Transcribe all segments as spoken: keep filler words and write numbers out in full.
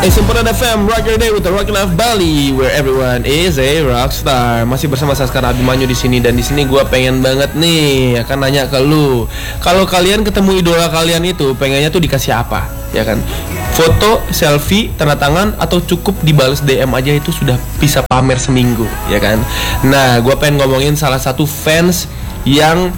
Sempurna F M, rock your day with the Rockin' Life Bali, where everyone is a rockstar. Masih bersama saya sekarang Abimanyu di sini, dan di sini gue pengen banget nih akan nanya ke lu. Kalau kalian ketemu idola kalian itu, pengennya tuh dikasih apa? Ya kan? Foto, selfie, tanda tangan, atau cukup dibales D M aja itu sudah bisa pamer seminggu, ya kan? Nah, gue pengen ngomongin salah satu fans yang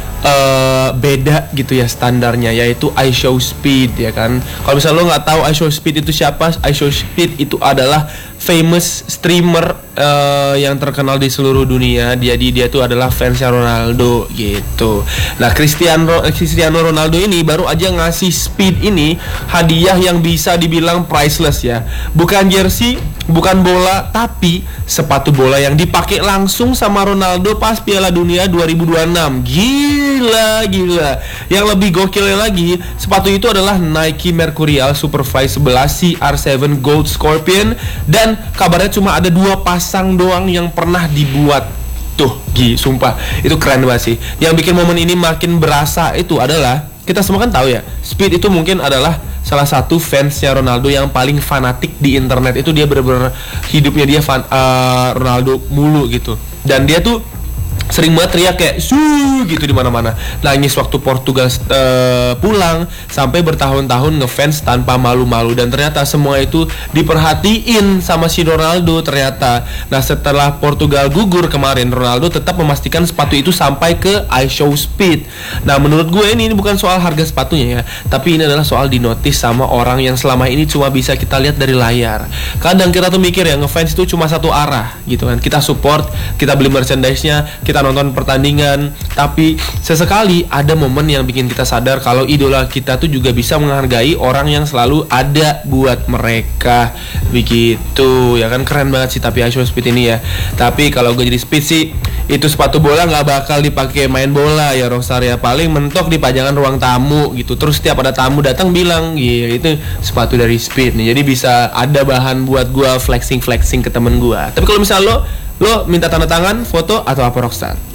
Uh, beda gitu ya standarnya, yaitu IShowSpeed, ya kan. Kalau misalnya lo nggak tahu IShowSpeed itu siapa, IShowSpeed itu adalah famous streamer uh, yang terkenal di seluruh dunia. Dia dia, dia tuh adalah fansnya Ronaldo gitu. Nah, Cristiano Cristiano Ronaldo ini baru aja ngasih Speed ini hadiah yang bisa dibilang priceless ya. Bukan jersey, bukan bola, tapi sepatu bola yang dipakai langsung sama Ronaldo pas Piala Dunia dua ribu dua puluh enam. Gila, gila. Yang lebih gokilnya lagi, sepatu itu adalah Nike Mercurial Superfly sebelas C R tujuh Gold Scorpion, dan kabarnya cuma ada dua pasang doang yang pernah dibuat. Tuh, gila, sumpah, itu keren banget sih. Yang bikin momen ini makin berasa itu adalah, kita semua kan tahu ya, Speed itu mungkin adalah salah satu fansnya Ronaldo yang paling fanatik di internet. Itu dia bener-bener hidupnya dia fan, uh, Ronaldo mulu gitu. Dan dia tuh sering banget teriak kayak su gitu di mana-mana. Nangis waktu Portugal uh, pulang, sampai bertahun-tahun ngefans tanpa malu-malu, dan ternyata semua itu diperhatiin sama si Ronaldo ternyata. Nah, setelah Portugal gugur kemarin, Ronaldo tetap memastikan sepatu itu sampai ke IShowSpeed. Nah, menurut gue ini, ini bukan soal harga sepatunya ya, tapi ini adalah soal dinotis sama orang yang selama ini cuma bisa kita lihat dari layar. Kadang kita tuh mikir ya, ngefans itu cuma satu arah gitu kan. Kita support, kita beli merchandise-nya, kita nonton pertandingan, tapi sesekali ada momen yang bikin kita sadar kalau idola kita tuh juga bisa menghargai orang yang selalu ada buat mereka. Begitu ya kan, keren banget sih tapi IShowSpeed ini ya. Tapi kalau gue jadi Speed sih, itu sepatu bola nggak bakal dipakai main bola ya Rockstar ya, paling mentok di pajangan ruang tamu gitu. Terus setiap ada tamu datang bilang, iya itu sepatu dari Speed nih, jadi bisa ada bahan buat gue flexing flexing ke temen gue. Tapi kalau misal lo lo minta tanda tangan, foto, atau apa Rockstar?